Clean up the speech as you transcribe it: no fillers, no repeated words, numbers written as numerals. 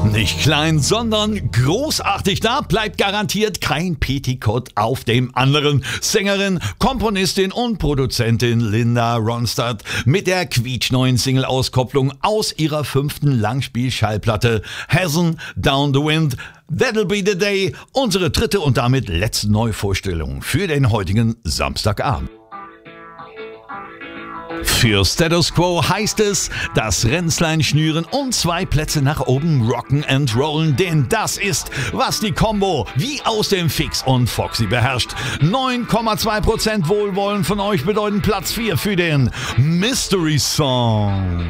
Nicht klein, sondern großartig. Da bleibt garantiert kein Petticoat auf dem anderen. Sängerin, Komponistin und Produzentin Linda Ronstadt mit der quietschneuen Single-Auskopplung aus ihrer 5. Langspielschallplatte Heaven Down the Wind. That'll be the day. Unsere 3. und damit letzte Neuvorstellung für den heutigen Samstagabend. Für Status Quo heißt es, das Ränzlein schnüren und 2 Plätze nach oben rocken and rollen, denn das ist, was die Combo wie aus dem Fix und Foxy beherrscht. 9,2% Wohlwollen von euch bedeuten Platz 4 für den Mystery Song.